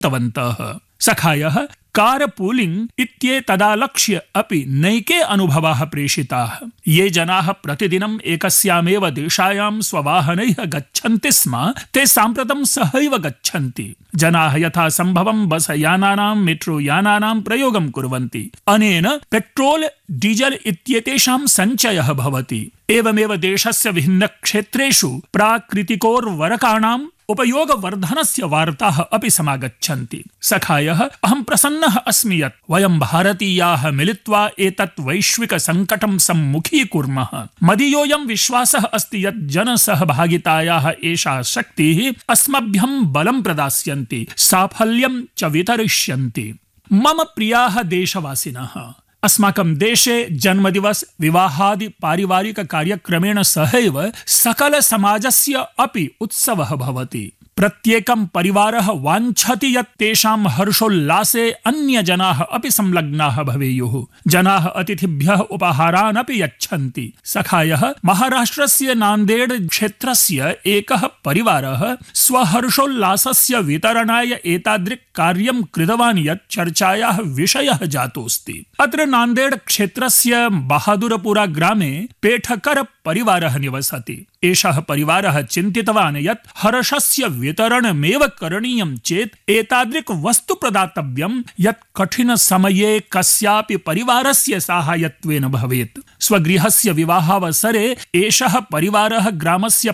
उक्तवन्तः। सखायः कारपूलिंग इत्येतदालक्ष्य अपि नैके अनुभवाः प्रेषिताः। ये जनाः प्रतिदिनम् एकस्यामेव दिशायां स्ववाहनैः गच्छन्ति स्म ते साम्प्रतं सहैव गच्छन्ति। जनाः यथा सम्भवं बसयानानां मेट्रोयानानां प्रयोगं कुर्वन्ति। अनेन पेट्रोल डीजल इत्येतेषां सञ्चयः भवति। एवमेव देशस्य विभिन्नक्षेत्रेषु प्राकृतिकोर्वरकाणाम् उपयोगवर्धनस्य वार्ताः अपि समागच्छन्ति। सखायः अहं प्रसन्नः अस्मि यत् वयं भारतीयाः मिलित्वा एतत् वैश्विक संकटं सम्मुखीकुर्मः। मदीयोऽयं विश्वासः अस्ति यत् जनसहभागितायाः एषा शक्तिः अस्मभ्यं बलं प्रदास्यन्ति, साफल्यं च वितरिष्यन्ति। मम प्रियाः देशवासिनः, अस्माकं देशे जन्मदिवस विवाहादि पारिवारिक कार्यक्रमेण सहैव सकल समाजस्य अपि उत्सवः भवति। प्रत्येकं परिवारः वाञ्छति यत् तेषां हर्षोल्लासे अन्यजनाः अपि संलग्नाः भवेयुः। जनाः अतिथिभ्यः उपहारान् अपि यच्छन्ति। सखायः महाराष्ट्रस्य नान्देड क्षेत्रस्य एकः परिवारः स्वहर्षोल्लासस्य वितरणाय एतादृक् कार्यं कृतवान् यत् चर्चायाः विषयः जातोऽस्ति। अत्र नान्देड क्षेत्रस्य बहादुरपुरा ग्रामे पेठकर परिवारः निवसति। एषः परिवारः चिन्तितवान् यत् हर्षस्य वितरणमेव करणीयं चेत् एतादृक् वस्तु प्रदातव्यं यत् कठिन समये कस्यापि परिवारस्य साहाय्यत्वेन भवेत्। स्वगृहस्य विवाहावसरे एषः परिवारः ग्रामस्य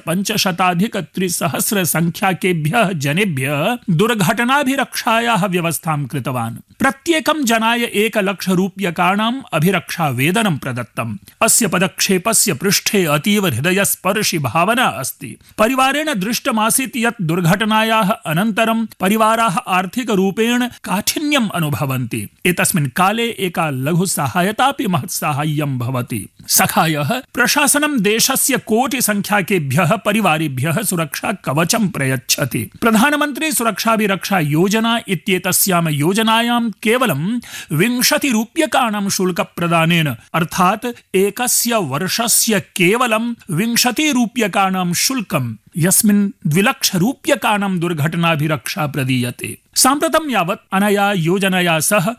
500,300 संख्याकेभ्यः जनेभ्यः दुर्घटनाभिरक्षायाः व्यवस्थां कृतवान्। प्रत्येकं जनाय 1,00,000 रूप्यकाणाम् अभिरक्षावेदनं प्रदत्तम्। अस्य पदक्षेपस्य पृष्ठे अतीव हृदयस्पर्शि भावना अस्ति। परिवारेण दृष्टमासीत् यत् दुर्घटनायाः अनन्तरं परिवाराः आर्थिकरूपेण काठिन्यम् अनुभवन्ति। एतस्मिन् काले एका लघु सहायतापि महत् साहाय्यं भवति। सखायः प्रशासनं देशस्य कोटिसंख्याकेभ्यः परिवारेभ्यः सुरक्षा कवचं प्रयच्छति। प्रधानमन्त्री सुरक्षाभिरक्षा योजना इत्येतस्यां योजनायां केवलं 20 रूप्यकाणां शुल्कप्रदानेन अर्थात् एकस्य वर्षस्य केवलं 20 रूप्यकाणां शुल्कं यस्मिन् 2,00,000 रूप्यकाणां दुर्घटनाभिरक्षा प्रदीयते। साम्प्रतं यावत् अनया योजनया सह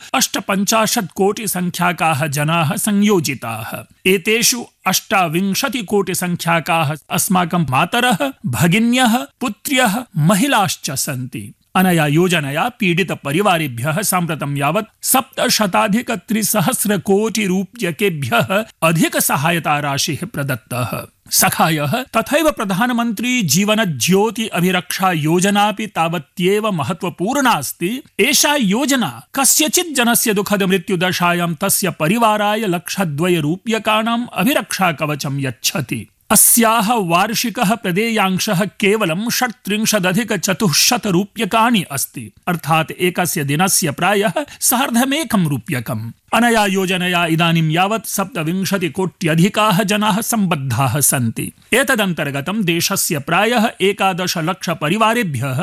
58 कोटि संख्याकाः जनाः संयोजिताः। एतेषु 28 कोटि संख्याकाः अस्माकं मातरः, भगिन्यः, पुत्र्यः, महिलाश्च सन्ति। अनया योजनया पीडित परिवारेभ्यः साम्प्रतं यावत् 7,300 कोटि रूप्यकेभ्यः अधिक सहायता राशिः प्रदत्तः। सखायः तथैव प्रधानमन्त्री जीवन ज्योति अभिरक्षा योजनापि तावत्येव महत्वपूर्णा अस्ति। एषा योजना कस्यचित् जनस्य दुःखद मृत्युदशायां तस्य परिवाराय 1,02 रूप्यकाणाम् अभिरक्षा कवचं यच्छति। अस्याः वार्षिकः प्रदेयांशः केवलं 37,400 रूप्यकाणि अस्ति, अर्थात् एकस्य दिनस्य प्रायः 1,50 रूप्यकम्। अनया योजनया इदानीं यावत् 27 कोट्यधिकाः जनाः सम्बद्धाः सन्ति। एतदन्तर्गतं देशस्य प्रायः 11,00,000 परिवारेभ्यः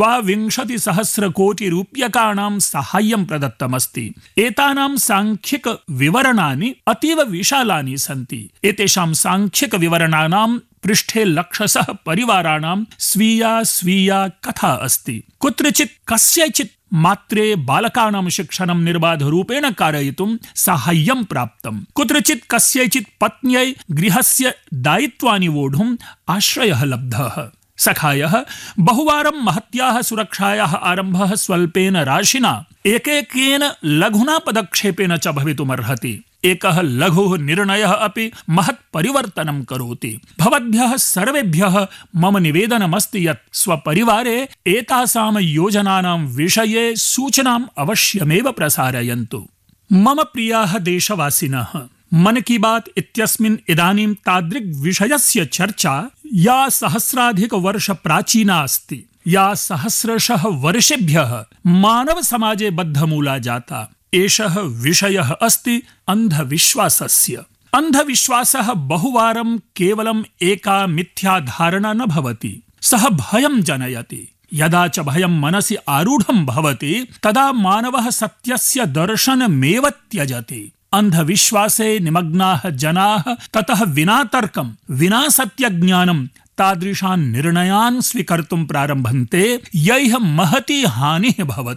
22,000 कोटि रूप्यकाणां साहाय्यं प्रदत्तमस्ति। एतानां सांख्यिक विवरणानि अतीव विशालानि सन्ति। एतेषां सांख्यिक विवरणानां पृष्ठे लक्षशः परिवाराणां स्वीया कथा अस्ति। कुत्रचित् कस्यचित् मात्रे बालकानां शिक्षणं निर्बाधरूपेण कारयितुं साहाय्यं प्राप्तम्। कुत्रचित् कस्यचित् पत्न्यै गृहस्य दायित्वानि वोढुम् आश्रयः लब्धः। सखायः बहुवारं महत्याः सुरक्षायाः आरम्भः स्वल्पेन राशिना एकेकेन लघुना पदक्षेपेन च भवितुमर्हति। एकः लघुः निर्णयः अपि महत् परिवर्तनं करोति। भवद्भ्यः सर्वेभ्यः मम निवेदनमस्ति यत् स्वपरिवारे एतासां योजनानां विषये सूचनाम् अवश्यमेव प्रसारयन्तु। मम प्रियाः देशवासिनः, मन की बात इत्यस्मिन् इदानीं तादृक् विषयस्य चर्चा या सहस्राधिक वर्ष प्राचीना अस्ति, या सहस्रशः वर्षेभ्यः मानव समाजे बद्धमूला जाता। एषः विषयः अस्ति अन्धविश्वासस्य। अन्धविश्वासः बहुवारं केवलम् एका मिथ्या धारणा न भवति, सः भयं जनयति। यदा च भयं मनसि आरूढं भवति तदा मानवः सत्यस्य दर्शनमेव त्यजति। अन्धविश्वासे निमग्नाः जनाः ततः विना तर्कं, विना सत्यज्ञानं तादृशान् निर्णयान् स्वीकर्तुं प्रारभन्ते यैः महती हानिः भवति।